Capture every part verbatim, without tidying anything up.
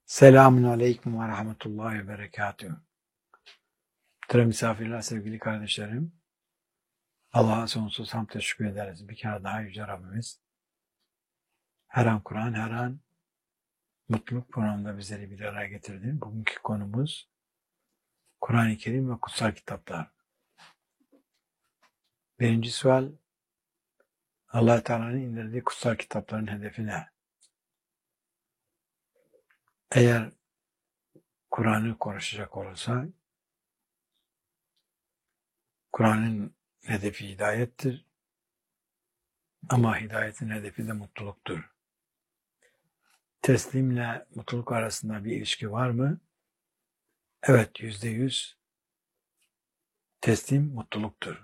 Selamun Aleyküm ve Rahmetullahi ve Berekatühü. Muhterem misafirler, sevgili kardeşlerim, Allah'a sonsuz hamd teşekkür ederiz. Bir kere daha Yüce Rabbimiz, her an Kur'an, her an mutluluk programında bizleri bir araya getirdi. Bugünkü konumuz Kur'an-ı Kerim ve kutsal kitaplar. Birinci sual, Allah-u Teala'nın indirdiği kutsal kitapların hedefi ne? Eğer Kur'an'ı konuşacak olursa, Kur'an'ın hedefi hidayettir ama hidayetin hedefi de mutluluktur. Teslimle mutluluk arasında bir ilişki var mı? Evet, yüzde yüz teslim mutluluktur.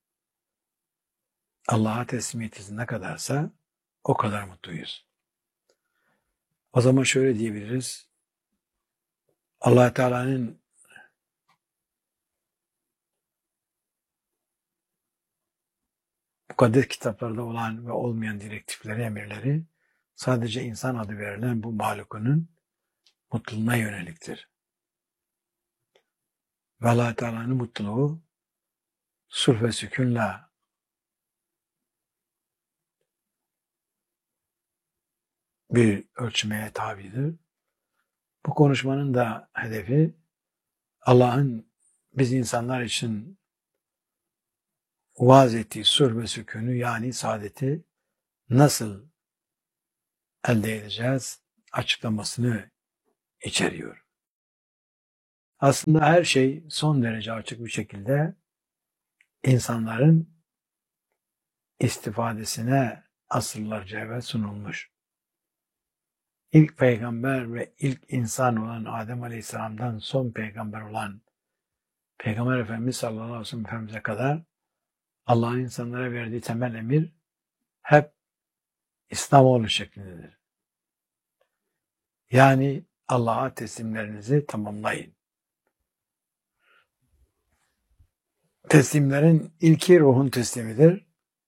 Allah'a teslimiyetimiz ne kadarsa o kadar mutluyuz. O zaman şöyle diyebiliriz. Allah Teala'nın mukaddes kitaplarda olan ve olmayan direktifleri, emirleri sadece insan adı verilen bu mahlukunun mutluluğuna yöneliktir. Ve Allah Teala'nın mutluluğu sulh ve sükûnla bir ölçmeye tabidir. Bu konuşmanın da hedefi Allah'ın biz insanlar için vaaz ettiği sulh ve sükûnü, yani saadeti nasıl elde edeceğiz açıklamasını içeriyor. Aslında her şey son derece açık bir şekilde insanların istifadesine asırlarca evvel sunulmuş. İlk peygamber ve ilk insan olan Adem Aleyhisselam'dan son peygamber olan Peygamber Efendimiz sallallahu aleyhi ve sellem Efendimiz'e kadar Allah'ın insanlara verdiği temel emir hep İslamoğlu şeklindedir. Yani Allah'a teslimlerinizi tamamlayın. Teslimlerin ilki ruhun teslimidir.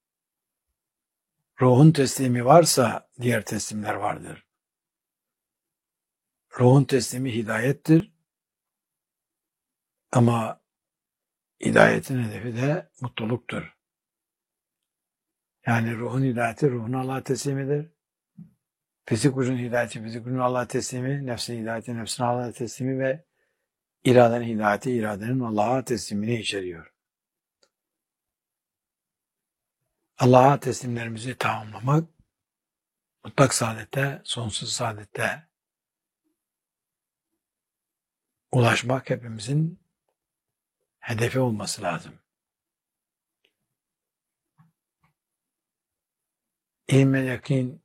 Ruhun teslimi varsa diğer teslimler vardır. Ruhun teslimi hidayettir. Ama hidayetin hedefi de mutluluktur. Yani ruhun hidayeti ruhun Allah'a teslimidir. Fizik ucun hidayeti fizik ucun Allah'a teslimi, nefsin hidayeti nefsin Allah'a teslimi ve iradenin hidayeti iradenin Allah'a teslimini içeriyor. Allah'a teslimlerimizi tamamlamak, mutlak saadete, sonsuz saadete ulaşmak hepimizin hedefi olması lazım. İlm ve yakin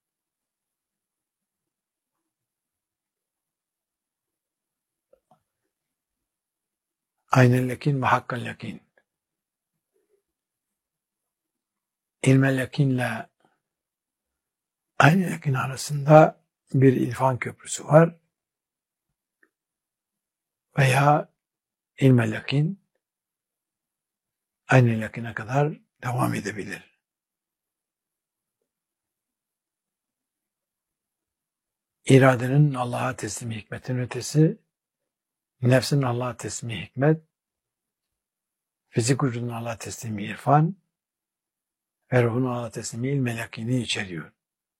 aynel yakin ve hakkal yakin. İlmel yakinle aynel yakin arasında bir irfan köprüsü var. Veya ilmel yakin aynel yakine kadar devam edebilir. İradenin Allah'a teslimi hikmetin ötesi, nefsin Allah'a teslimi hikmet, fizik vücudun Allah'a teslimi irfan ve ruhun Allah'a teslimi ilmel yakini içeriyor.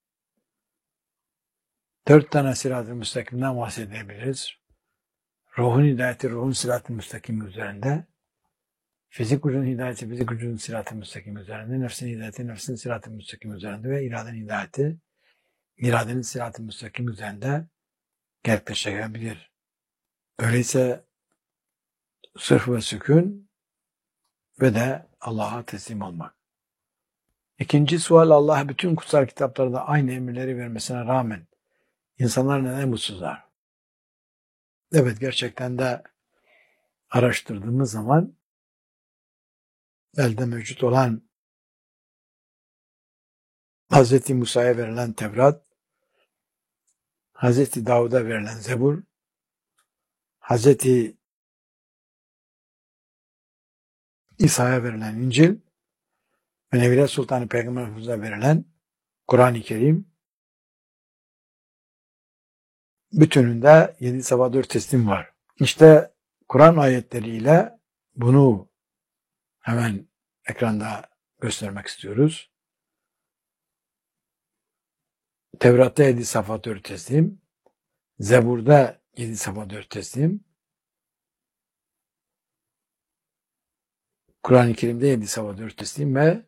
Dört tane sırat-ı müstakimden bahsedebiliriz. Ruhun hidayeti ruhun sırat-ı müstakim üzerinde, fizik vücudun hidayeti fizik vücudun sırat-ı müstakim üzerinde, nefsin hidayeti nefsin sırat-ı müstakim üzerinde ve iradenin hidayeti iradenin sırat-ı müstakim üzerinde gerçekleşebilir. Öyleyse sırf ve sükun ve de Allah'a teslim olmak. İkinci sual, Allah bütün kutsal kitaplarda aynı emirleri vermesine rağmen insanlar neden mutsuzlar? Evet, gerçekten de araştırdığımız zaman elde mevcut olan Hazreti Musa'ya verilen Tevrat, Hazreti Davud'a verilen Zebur, Hazreti İsa'ya verilen İncil ve Nebiler Sultanı Peygamber Efendimiz'e verilen Kur'an-ı Kerim bütününde yedi sabah dört teslim var. İşte Kur'an ayetleriyle bunu hemen ekranda göstermek istiyoruz. Tevrat'ta yedi sabah dört teslim, Zebur'da yedi sabah dört teslim, Kur'an-ı Kerim'de yedi sabah dört teslim ve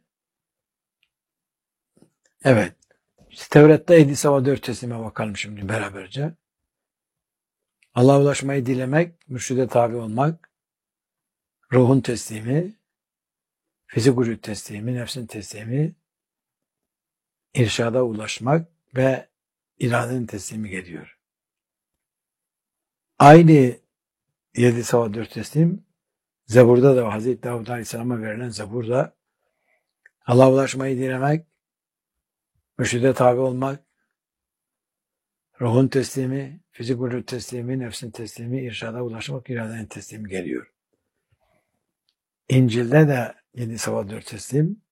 evet, işte Tevrat'ta yedi sabah dört teslime bakalım şimdi beraberce. Allah'a ulaşmayı dilemek, mürşide tabi olmak, ruhun teslimi, fizik vücut teslimi, nefsin teslimi, irşada ulaşmak ve iradenin teslimi geliyor. Aynı yedi sabah dört teslim Zebur'da da Hazreti Davud Aleyhisselam'a verilen Zebur'da Allah'a ulaşmayı dilemek, mürşide tabi olmak, ruhun teslimi, fizik vücut teslimi, nefsin teslimi, irşada ulaşmak, iradenin teslimi geliyor. İncil'de de yedi sabah dört teslim,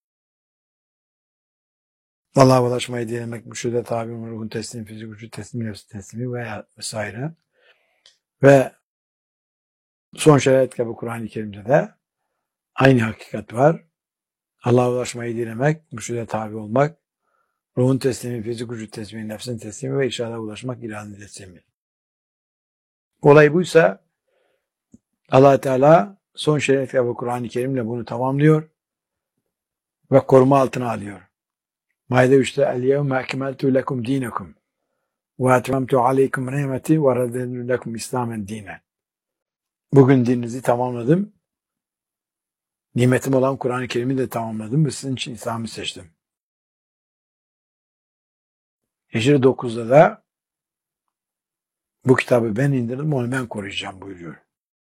Allah'a ulaşmayı dilemek, mürşide tabi olmak, ruhun teslimi, fizik vücut teslimi, nefsin teslimi veya vesaire. Ve son şeriat kitabı Kur'an-ı Kerim'de de aynı hakikat var. Allah'a ulaşmayı dilemek, mürşide tabi olmak, ruhun teslimi, fizik vücut teslimi, nefsin teslimi ve irşada ulaşmak, iradenin teslimi. Olay buysa Allah Teala son şeriat kitabı Kur'an-ı Kerim'le bunu tamamlıyor ve koruma altına alıyor. Maide üçte El-yevme ekmeltu lekum dinekum ve etmemtu aleykum nimeti ve raditu lekum İslamen dinen. Bugün dininizi tamamladım. Nimetim olan Kur'an-ı Kerim'i de tamamladım ve sizin için İslam'ı seçtim. Hicri dokuzda da bu kitabı ben indirdim, onu ben koruyacağım buyuruyor.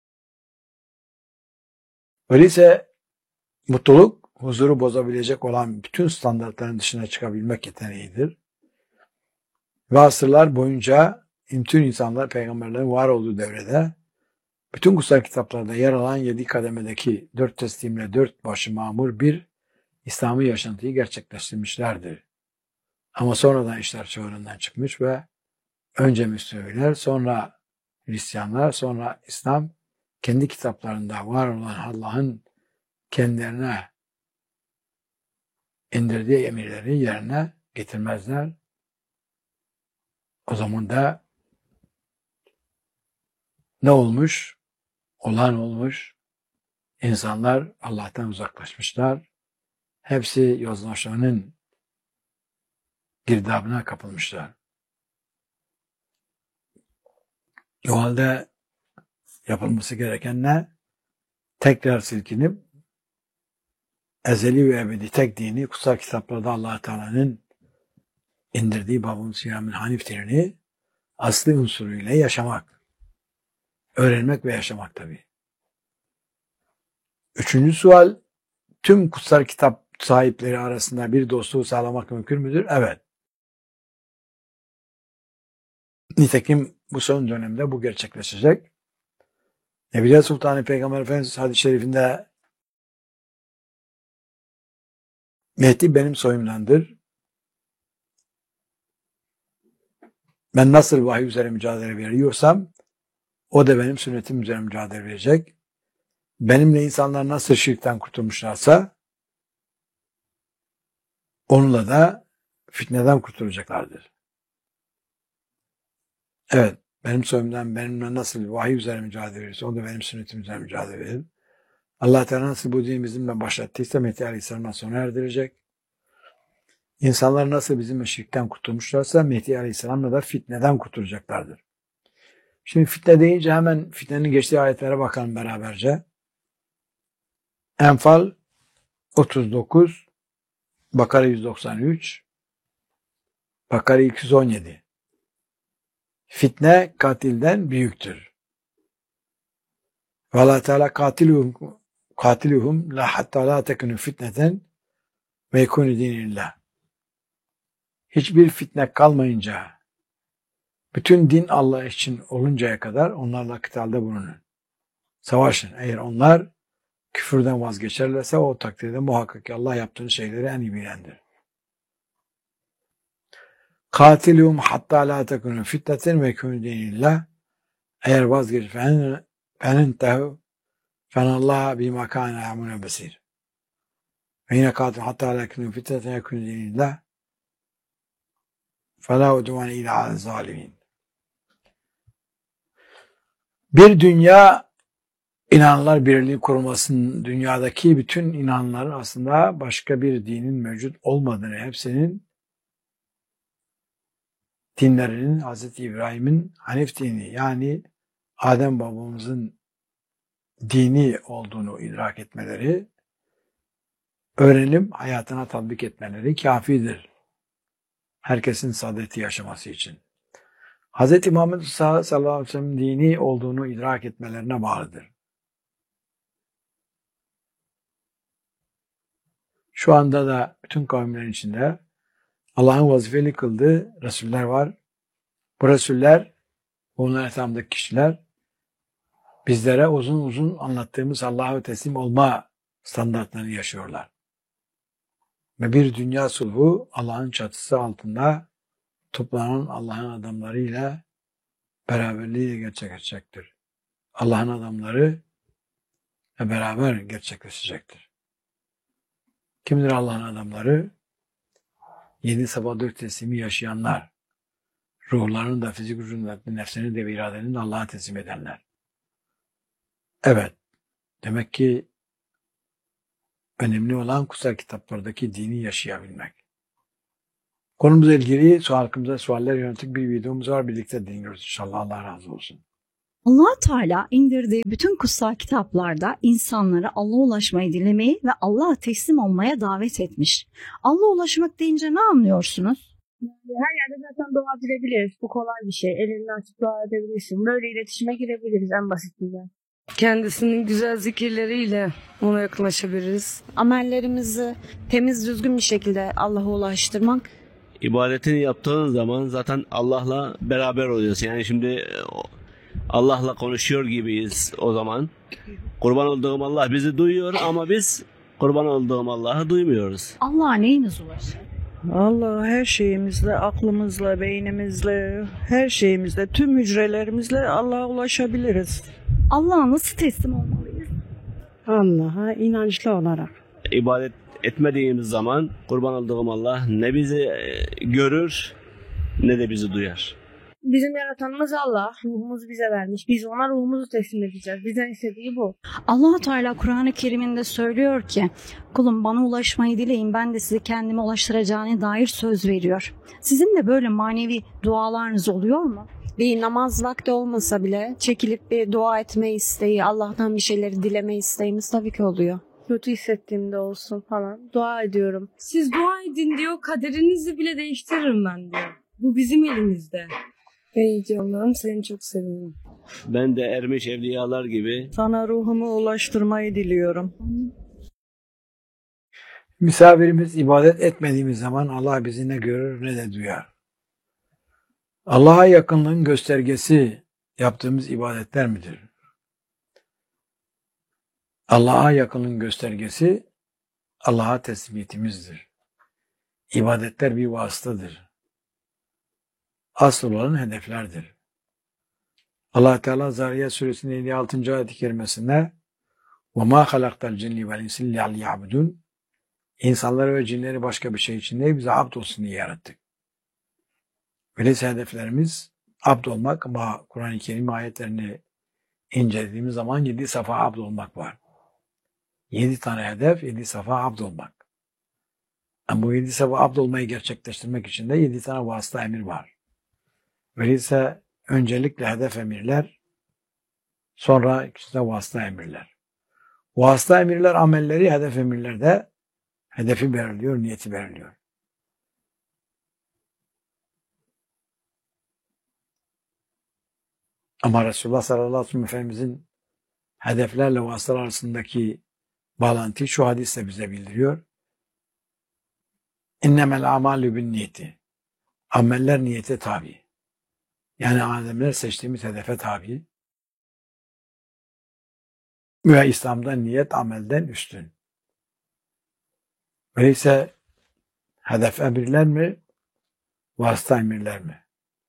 Öyleyse mutluluk, huzuru bozabilecek olan bütün standartların dışına çıkabilmek yeteneğidir. Ve asırlar boyunca bütün insanlar peygamberlerin var olduğu devrede bütün kutsal kitaplarda yer alan yedi kademedeki dört teslimle dört başı mamur bir İslami yaşantıyı gerçekleştirmişlerdir. Ama sonradan işler çığırından çıkmış ve önce Müslümanlar, sonra Hristiyanlar, sonra İslam kendi kitaplarında var olan Allah'ın kendilerine indirdiği emirleri yerine getirmezler. O zaman da ne olmuş? Olan olmuş. İnsanlar Allah'tan uzaklaşmışlar. Hepsi yozlaşmanın girdabına kapılmışlar. O halde yapılması gereken ne? Tekrar silkinip ezeli ve ebedi tek dini, kutsal kitaplarda Allah Teala'nın indirdiği Bab-ı Siyamin Hanif dinini asli unsuruyla yaşamak. Öğrenmek ve yaşamak tabii. Üçüncü sual, tüm kutsal kitap sahipleri arasında bir dostluğu sağlamak mümkün müdür? Evet. Nitekim bu son dönemde bu gerçekleşecek. Nebiler Sultanı Peygamber Efendimiz hadis-i şerifinde Mehdi benim soyumdandır. Ben nasıl vahiy üzere mücadele veriyorsam o da benim sünnetim üzere mücadele verecek. Benimle insanlar nasıl şirkten kurtulmuşlarsa onunla da fitneden kurtulacaklardır. Evet, benim soyumdan benimle nasıl vahiy üzere mücadele verirse o da benim sünnetim üzere mücadele verir. Allah Teala nasıl bu dini bizimle başlattıysa Mehdi Aleyhisselam'dan sona erdirecek. İnsanlar nasıl bizimle şirkten kurtulmuşlarsa Mehdi Aleyhisselam'la da fitneden kurtulacaklardır. Şimdi fitne deyince hemen fitnenin geçtiği ayetlere bakalım beraberce. Enfal otuz dokuz, Bakara yüz doksan üç, Bakara iki yüz on yedi. Fitne katilden büyüktür. Ve Allah Teala katiluhum, katiluhum la hatta la tekunu fitneten ve yekunu dinillah. Hiçbir fitne kalmayınca, bütün din Allah için oluncaya kadar onlarla kıtalda bulunun. Savaşın. Eğer onlar küfürden vazgeçerlerse o takdirde muhakkak ki Allah yaptığınız şeyleri en iyi bilendir. Katilum hatta la tekunu fitneten ve kûnü dinillah. Eğer vazgeçip fenentehu fenallah bima kâne ya'mûne besîr. Ve yine katil hatta la tekunu fitneten ve kûnü dinillah. فَلَا اُدْوَانِ اِلَى عَلَى الظَّالِمِينَ. Bir dünya inananlar birliği kurulmasının, dünyadaki bütün inananların aslında başka bir dinin mevcut olmadığını, hepsinin dinlerinin Hazreti İbrahim'in Hanif dini, yani Adem babamızın dini olduğunu idrak etmeleri, öğrenim hayatına tatbik etmeleri kafidir. Herkesin saadeti yaşaması için. Hz. Muhammed sallallahu aleyhi ve sellem dini olduğunu idrak etmelerine bağlıdır. Şu anda da bütün kavimlerin içinde Allah'ın vazifeli kıldığı Resuller var. Bu Resuller, onların etrafındaki kişiler bizlere uzun uzun anlattığımız Allah'a teslim olma standartlarını yaşıyorlar. Ve bir dünya sulhu Allah'ın çatısı altında toplanan Allah'ın adamlarıyla beraberliğiyle gerçekleşecektir. Allah'ın adamları ve beraber gerçekleşecektir. Kimdir Allah'ın adamları? Yedi sabah dört teslimi yaşayanlar. Ruhlarını da, fizik gücünü de, nefsini de, iradelerini de Allah'a teslim edenler. Evet, demek ki önemli olan kutsal kitaplardaki dini yaşayabilmek. Konumuzla ilgili halkımıza sualler yönelik bir videomuz var. Birlikte dinliyoruz inşallah. Allah razı olsun. Allah Teala indirdiği bütün kutsal kitaplarda insanları Allah'a ulaşmayı dilemeyi ve Allah'a teslim olmaya davet etmiş. Allah'a ulaşmak deyince ne anlıyorsunuz? Her yerde zaten dua edebiliriz. Bu kolay bir şey. Elini açıp dua edebilirsin. Böyle iletişime girebiliriz en basitinden. Kendisinin güzel zikirleriyle ona yaklaşabiliriz. Amellerimizi temiz, düzgün bir şekilde Allah'a ulaştırmak. İbadetini yaptığın zaman zaten Allah'la beraber oluyorsun. Yani şimdi Allah'la konuşuyor gibiyiz o zaman. Kurban olduğum Allah bizi duyuyor ama biz kurban olduğum Allah'ı duymuyoruz. Allah'a neyiniz ulaşır? Allah her şeyimizle, aklımızla, beynimizle, her şeyimizle, tüm hücrelerimizle Allah'a ulaşabiliriz. Allah'a nasıl teslim olmalıyız? Allah'a inançlı olarak. İbadet etmediğimiz zaman kurban olduğum Allah ne bizi görür ne de bizi duyar. Bizim yaratanımız Allah. Ruhumuzu bize vermiş. Biz ona ruhumuzu teslim edeceğiz. Bizden istediği bu. Allah Teala Kur'an-ı Kerim'inde söylüyor ki, kulum bana ulaşmayı dileyin, ben de sizi kendime ulaştıracağına dair söz veriyor. Sizin de böyle manevi dualarınız oluyor mu? Bir namaz vakti olmasa bile çekilip bir dua etme isteği, Allah'tan bir şeyleri dileme isteğimiz tabii ki oluyor. Kötü hissettiğimde olsun falan. Dua ediyorum. Siz dua edin diyor, kaderinizi bile değiştiririm ben diyor. Bu bizim elimizde. Ey canım, seni çok seviyorum. Ben de ermiş evliyalar gibi Sana ruhumu ulaştırmayı diliyorum. Misafirimiz ibadet etmediğimiz zaman Allah bizi ne görür ne de duyar. Allah'a yakınlığın göstergesi yaptığımız ibadetler midir? Allah'a yakınlığın göstergesi Allah'a teslimiyetimizdir. İbadetler bir vasıtadır. Asıl olan hedeflerdir. Allah Teala Zariyat Suresinin elli altıncı ayet-i kerimesinde وَمَا خَلَقْتَ الْجِنِّ وَالْاِنْسِ لِيَعْبُدُونَ İnsanları ve cinleri başka bir şey için değil, bize abd olsun diye yarattık. Öyleyse hedeflerimiz abd olmak, ama Kur'an-ı Kerim ayetlerini incelediğimiz zaman yedi safa abd olmak var. Yedi tane hedef, yedi safa abd olmak. Ama bu yedi safa abd olmayı gerçekleştirmek için de yedi tane vasıta emir var. Öyleyse öncelikle hedef emirler, sonra işte vasıta emirler. Vasıta emirler amelleri, hedef emirlerde hedefi belirliyor, niyeti belirliyor. Ama Resulullah sallallahu aleyhi ve sellem Efendimizin hedeflerle vasıtalar arasındaki bağlantıyı şu hadisle bize bildiriyor. İnnemel amalü bin niyeti. Ameller niyete tabi. Yani ameller seçtiğimiz hedefe tabi. Ve İslam'da niyet amelden üstün. Öyleyse hedef emirler mi? vasıta emirler mi?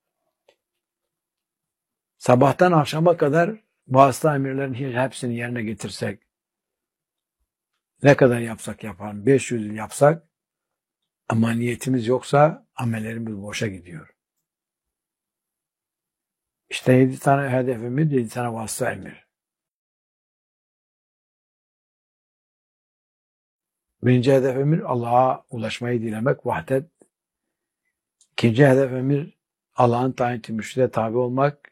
Sabahtan akşama kadar vasıta emirlerin hepsini yerine getirsek, ne kadar yapsak yapalım, beş yüz yıl yapsak, ama niyetimiz yoksa amellerimiz boşa gidiyor. İşte yedi tane hedefimiz, yedi tane vasıta emir. Birinci hedef emir Allah'a ulaşmayı dilemek, vahdet. İkinci hedef emir Allah'ın tayin ettiği mürşide tabi olmak.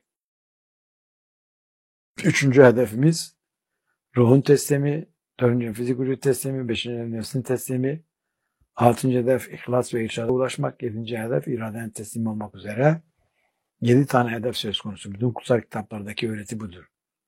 Üçüncü hedefimiz ruhun teslimi, dördüncü fizik vücut teslimi, beşinci nefsin teslimi, altıncı hedef ihlas ve irşada ulaşmak, yedinci hedef iradenin teslim olmak üzere yedi tane hedef söz konusu. Bütün kutsal kitaplardaki öğreti budur.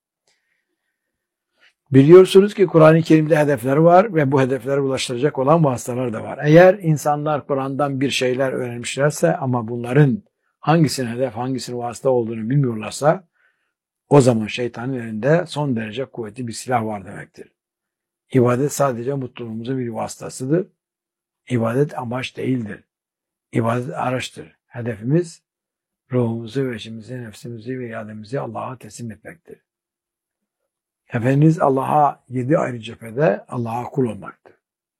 Biliyorsunuz ki Kur'an-ı Kerim'de hedefler var ve bu hedeflere ulaştıracak olan vasıtalar da var. Eğer insanlar Kur'an'dan bir şeyler öğrenmişlerse ama bunların hangisinin hedef, hangisinin vasıta olduğunu bilmiyorlarsa o zaman şeytanın elinde son derece kuvvetli bir silah var demektir. İbadet sadece mutluluğumuzun bir vasıtasıdır. İbadet amaç değildir. İbadet araçtır. Hedefimiz ruhumuzu, veşimizi, nefsimizi ve irademizi Allah'a teslim etmektir. Efendimiz Allah'a yedi ayrı cephede Allah'a kul olmaktır.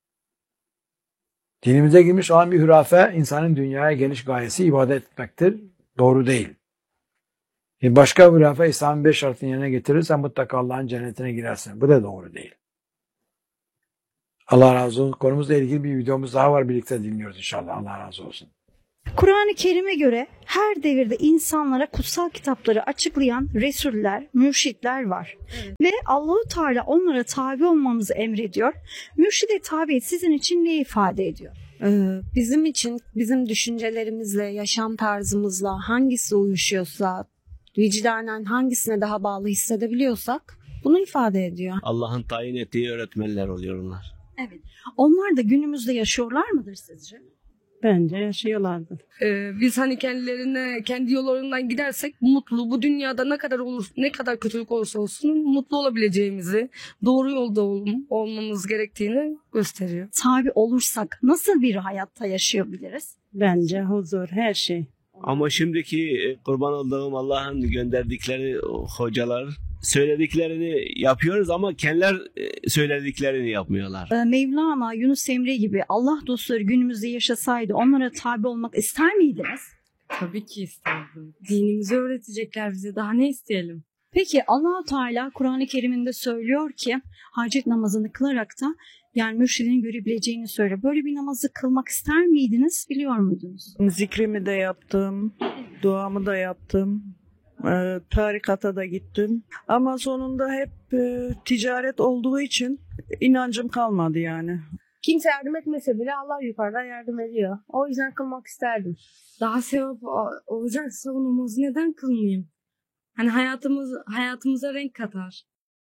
Dinimize girmiş olan bir hürafe, insanın dünyaya geliş gayesi ibadet etmektir. Doğru değil. Bir başka hürafe, İslam'ın beş şartını yerine getirirsen mutlaka Allah'ın cennetine girersin. Bu da doğru değil. Allah razı olsun. Konumuzla ilgili bir videomuz daha var. Birlikte dinliyoruz inşallah. Allah razı olsun. Kur'an-ı Kerim'e göre her devirde insanlara kutsal kitapları açıklayan resuller, mürşitler var. Evet. Ve Allahu Teala onlara tabi olmamızı emrediyor. Mürşide tabiyet sizin için ne ifade ediyor? Ee, bizim için bizim düşüncelerimizle, yaşam tarzımızla hangisi uyuşuyorsa, vicdanen hangisine daha bağlı hissedebiliyorsak bunu ifade ediyor. Allah'ın tayin ettiği öğretmenler oluyor onlar. Evet. Onlar da günümüzde yaşıyorlar mıdır sizce? Bence yaşıyorlardı. Ee, biz hani kendilerine, kendi yollarından gidersek mutlu, bu dünyada ne kadar olur, ne kadar kötülük olursa olsun mutlu olabileceğimizi, doğru yolda ol, olmamız gerektiğini gösteriyor. Tabi olursak nasıl bir hayatta yaşayabiliriz? Bence huzur, her şey. Ama şimdiki kurban olduğum Allah'ın gönderdikleri hocalar söylediklerini yapıyoruz ama kendiler söylediklerini yapmıyorlar. Ee, Mevlana, Yunus Emre gibi Allah dostları günümüzde yaşasaydı onlara tabi olmak ister miydiniz? Tabii ki isterdim. Dinimizi öğretecekler bize, daha ne isteyelim? Peki Allah-u Teala Kur'an-ı Kerim'inde söylüyor ki hacet namazını kılarak da yani mürşidini görebileceğini söylüyor. Böyle bir namazı kılmak ister miydiniz, biliyor muydunuz? Zikrimi de yaptım, duamı da yaptım. E, tarikata da gittim. Ama sonunda hep e, ticaret olduğu için inancım kalmadı yani. Kimse yardım etmese bile Allah yukarıdan yardım ediyor. O yüzden kılmak isterdim. Daha sevap olacaksa o namazı neden kılmayayım? Hani hayatımız hayatımıza renk katar.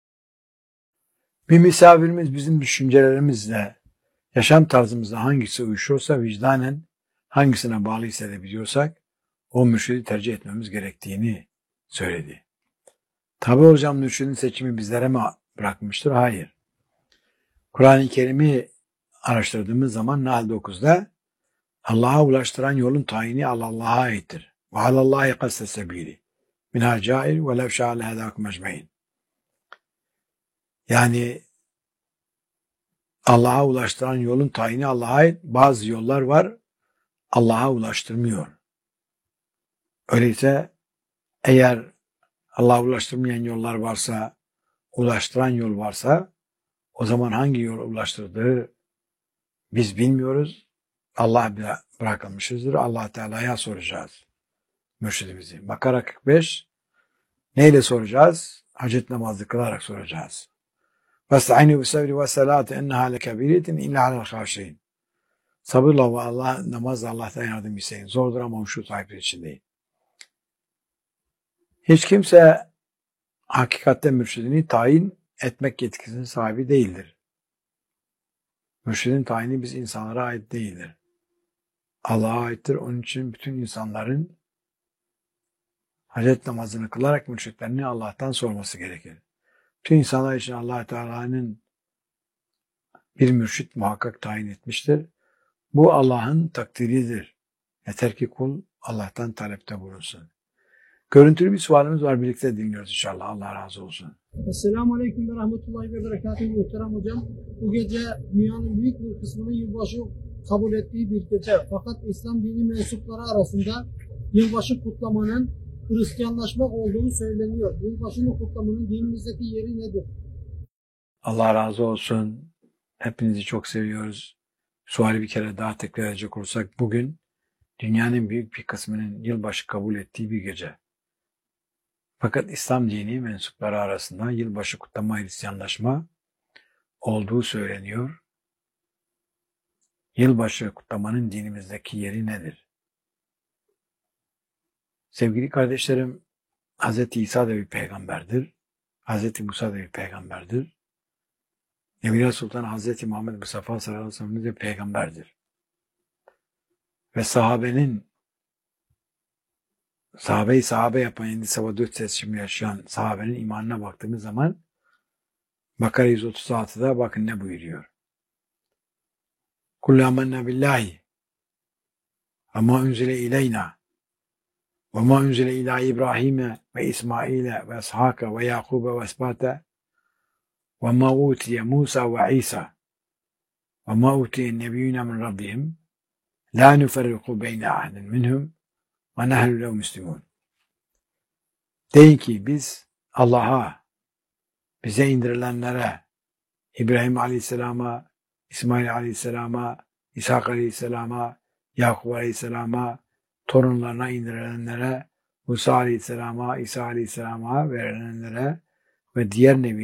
Bir misafirimiz bizim düşüncelerimizle, yaşam tarzımızla hangisi uyuşuyorsa, vicdanen hangisine bağlı hissedebiliyorsak o mürşidi tercih etmemiz gerektiğini söyledi. Tabi hocam, mürşidin seçimi bizlere mi bırakmıştır? Hayır. Kur'an-ı Kerim'i araştırdığımız zaman Nahl dokuzda Allah'a ulaştıran yolun tayini Allah'a aittir. Ve alallahi kasse sebili. Minha cair ve lev şa'ale hedâkum ecmaîn. Yani Allah'a ulaştıran yolun tayini Allah'a ait. Bazı yollar var Allah'a ulaştırmıyor. Öyleyse eğer Allah'a ulaştırmayan yollar varsa, ulaştıran yol varsa, o zaman hangi yol ulaştırdığı biz bilmiyoruz. Allah bırakılmışızdır. Allah Teala'ya soracağız mürşidimizi. Bakara kırk beş neyle soracağız? Hacet namazı kılarak soracağız. وَاسْتَعِنُوا بِالصَّبْرِ وَالصَّلَاةِ اِنَّهَا لَكَبِيرَةٌ اِلَّا عَلَى الْخَاشِعِينَ. Sabırla ve Allah, namazla Allah'tan yardım isteyin. Zordur ama şu sahipleri için değil. Hiç kimse hakikatte mürşidini tayin etmek yetkisinin sahibi değildir. Mürşidin tayini biz insanlara ait değildir. Allah'a aittir. Onun için bütün insanların hacet namazını kılarak mürşitlerini Allah'tan sorması gerekir. Bütün insanlar için Allah Teala'nın bir mürşit muhakkak tayin etmiştir. Bu Allah'ın takdiridir. Yeter ki kul Allah'tan talepte bulunsun. Görüntülü bir sualimiz var. Birlikte dinliyoruz inşallah. Allah razı olsun. Esselamu Aleyküm ve Rahmetullahi ve Berekatuhu muhterem hocam. Bu gece dünyanın büyük bir kısmının yılbaşı kabul ettiği bir gece. Fakat İslam dini mensupları arasında yılbaşı kutlamanın Hristiyanlaşmak olduğu söyleniyor. Yılbaşını kutlamanın dinimizdeki yeri nedir? Allah razı olsun. Hepinizi çok seviyoruz. Suali bir kere daha tekrar edecek olursak bugün dünyanın büyük bir kısmının yılbaşı kabul ettiği bir gece. Fakat İslam dini mensupları arasında yılbaşı kutlama, Hristiyanlaşma olduğu söyleniyor. Yılbaşı kutlamanın dinimizdeki yeri nedir? Sevgili kardeşlerim, Hz. İsa da bir peygamberdir. Hz. Musa da bir peygamberdir. Evliya Sultan Hz. Muhammed Mustafa sallallahu aleyhi ve sellem de peygamberdir. Ve sahabenin sahabeyi sahabe yapan yedi sabah dört seçimi yaşayan sahabenin imanına baktığımız zaman Bakara yüz otuz altıda bakın ne buyuruyor. Kullu amennâ billahi ve mâ unzile ileyna ve mâ unzile ilâ İbrahim'e ve İsmail'e ve İshâk'e ve Yakub'e ve İsbât'e ve mâ utiye Musa ve İsa ve mâ utiye nebiyyûne min rabbihim la nuferriku beyne ahadin minhum ve nehnu lehu müslümûn. Deyin ki biz Allah'a, bize indirilenlere, İbrahim Aleyhisselam'a, İsmail Aleyhisselam'a, İshak Aleyhisselam'a, Yakup Aleyhisselam'a, torunlarına indirilenlere, Musa Aleyhisselam'a, İsa Aleyhisselam'a verilenlere ve diğer nebi